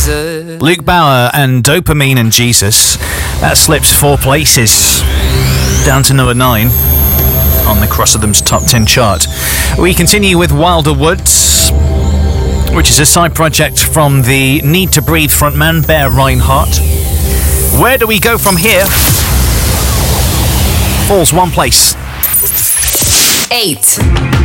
Luke Bauer and Dopamine and Jesus. That slips 4 places down to number 9 on the Cross of Them's Top 10 chart. We continue with Wilder Woods, which is a side project from the Need to Breathe frontman Bear Reinhardt. Where do we go from here? Falls 1 place. 8.